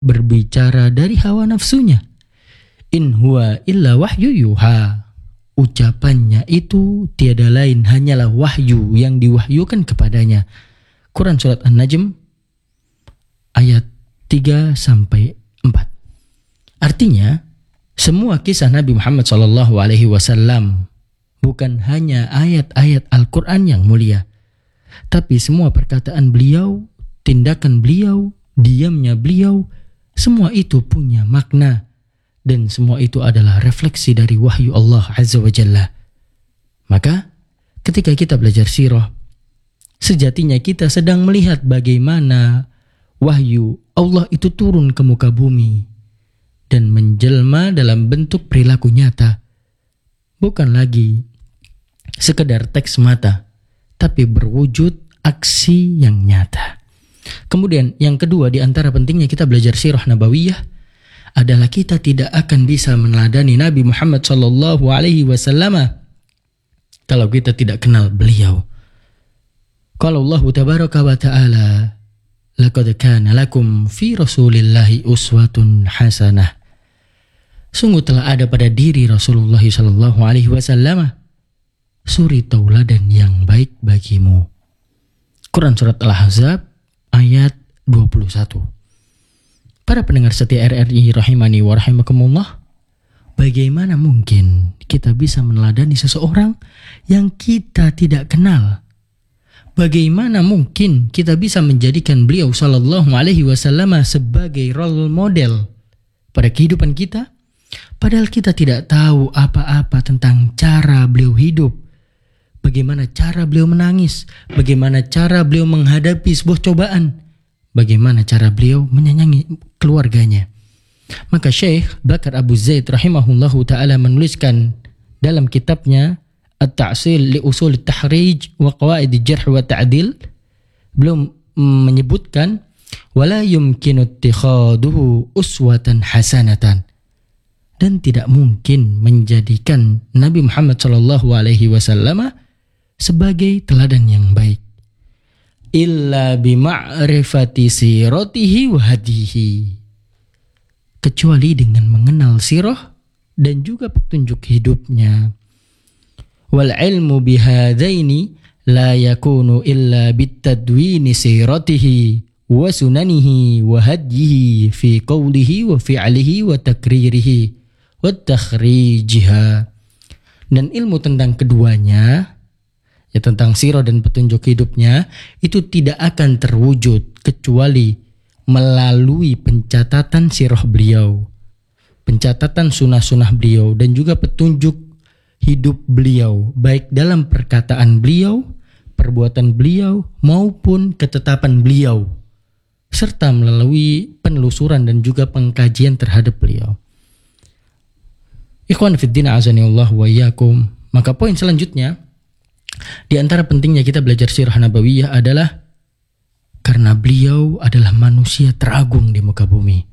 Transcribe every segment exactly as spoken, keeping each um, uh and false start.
berbicara dari hawa nafsunya. In huwa illa wahyu yuha. Ucapannya itu tiada lain hanyalah wahyu yang diwahyukan kepadanya. Quran Surat An-Najm ayat tiga sampai empat. Artinya, semua kisah Nabi Muhammad shallallahu alaihi wasallam bukan hanya ayat-ayat Al-Quran yang mulia, tapi semua perkataan beliau, tindakan beliau, diamnya beliau, semua itu punya makna. Dan semua itu adalah refleksi dari wahyu Allah Azza wa Jalla. Maka ketika kita belajar sirah, sejatinya kita sedang melihat bagaimana wahyu Allah itu turun ke muka bumi dan menjelma dalam bentuk perilaku nyata. Bukan lagi sekedar teks mata, tapi berwujud aksi yang nyata. Kemudian yang kedua, di antara pentingnya kita belajar sirah nabawiyah adalah kita tidak akan bisa meneladani Nabi Muhammad sallallahu alaihi wasallam kalau kita tidak kenal beliau. Qala Allah tabaraka wa ta'ala, laqad kana lakum fi rasulillahi uswatun hasanah. Sungguh telah ada pada diri Rasulullah sallallahu alaihi wasallam suri tauladan yang baik bagimu. Quran Surat Al-Ahzab ayat dua puluh satu. Para pendengar setia R R I rahimani wa rahimakumullah, bagaimana mungkin kita bisa meneladani seseorang yang kita tidak kenal? Bagaimana mungkin kita bisa menjadikan beliau sallallahu alaihi wasallam sebagai role model pada kehidupan kita? Padahal kita tidak tahu apa-apa tentang cara beliau hidup. Bagaimana cara beliau menangis? Bagaimana cara beliau menghadapi sebuah cobaan? Bagaimana cara beliau menyayangi keluarganya? Maka Syekh Bakar Abu Zaid rahimahullahu ta'ala menuliskan dalam kitabnya At-Ta'sil li Usul At-Tahrij wa Qawaid Al-Jarh wa Ta'dil, beliau menyebutkan wala yumkinu ittikhaduhu uswatan hasanatan, dan tidak mungkin menjadikan Nabi Muhammad sallallahu alaihi wasallam sebagai teladan yang baik illa bima'rifati siratihi wa hadihi, kecuali dengan mengenal sirah dan juga petunjuk hidupnya. Wal ilmu bihadaini la yakunu illa bitadwini siratihi wa sunanihi wa hadihi fi qawlihi wa fi'lihi wa takririhi wa takhrijiha. Dan ilmu tentang keduanya, ya tentang sirah dan petunjuk hidupnya, itu tidak akan terwujud kecuali melalui pencatatan sirah beliau, pencatatan sunah-sunah beliau, dan juga petunjuk hidup beliau, baik dalam perkataan beliau, perbuatan beliau, maupun ketetapan beliau, serta melalui penelusuran dan juga pengkajian terhadap beliau. Ikhwan fiddin azanillah wa iyyakum. Maka poin selanjutnya, di antara pentingnya kita belajar sirah nabawiyah adalah karena beliau adalah manusia teragung di muka bumi.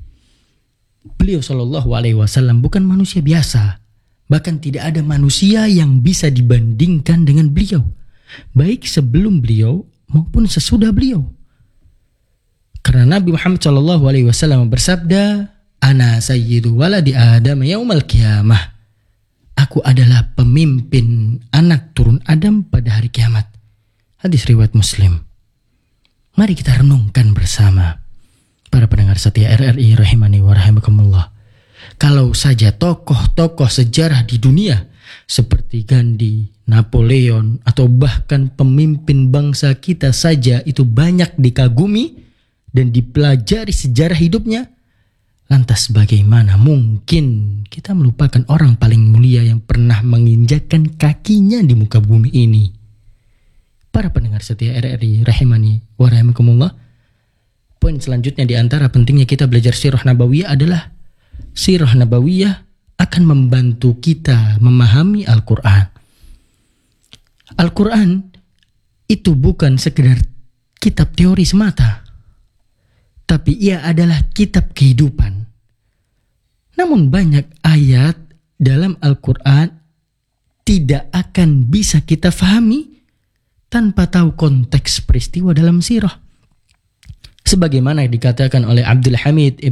Beliau sallallahu alaihi wasallam bukan manusia biasa. Bahkan tidak ada manusia yang bisa dibandingkan dengan beliau, baik sebelum beliau maupun sesudah beliau. Karena Nabi Muhammad sallallahu alaihi wasallam bersabda, "Ana sayyidu waladi Adam yaumal qiyamah." Aku adalah pemimpin anak turun Adam pada hari kiamat. Hadis riwayat Muslim. Mari kita renungkan bersama, para pendengar setia R R I rahimani wa rahimakumullah. Kalau saja tokoh-tokoh sejarah di dunia seperti Gandhi, Napoleon, atau bahkan pemimpin bangsa kita saja itu banyak dikagumi dan dipelajari sejarah hidupnya, lantas bagaimana mungkin kita melupakan orang paling mulia yang pernah menginjakkan kakinya di muka bumi ini? Para pendengar setia R R I rahimani wa rahimakumullah, poin selanjutnya di antara pentingnya kita belajar sirah nabawiyah adalah sirah nabawiyah akan membantu kita memahami Al-Quran. Al-Quran itu bukan sekedar kitab teori semata, tapi ia adalah kitab kehidupan. Namun banyak ayat dalam Al-Quran tidak akan bisa kita fahami tanpa tahu konteks peristiwa dalam sirah. Sebagaimana dikatakan oleh Abdul Hamid